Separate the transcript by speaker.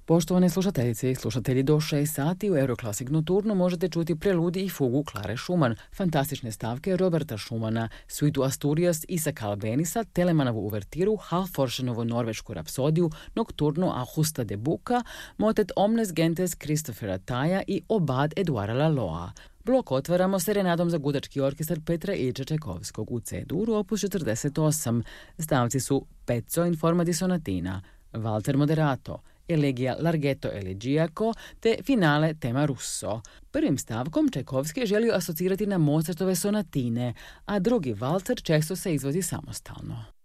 Speaker 1: Poštovane slušateljice i slušatelji, do 6 sati u Euroclassic Nocturnu možete čuti preludi i fugu Klare Schumann, fantastične stavke Roberta Schumana, suitu Asturias Isaka Albenisa, Telemanovu uvertiru, Halforšenovu norvešku rapsodiju, Nocturno Augusta de Buca, motet Omnes Gentes Christophera Taja i Obad Eduara Laloa. Blok otvaramo serenadom za gudački orkestar Petra Iljiča Čajkovskog u C-duru, opus 48. Stavci su Pezzo in forma di sonatina, Walter Moderato, Elegija Larghetto Elegiaco te finale tema Russo. Prvim stavkom Čajkovski je želio asocirati na Mozartove sonatine, a drugi valcer često se izvodi samostalno.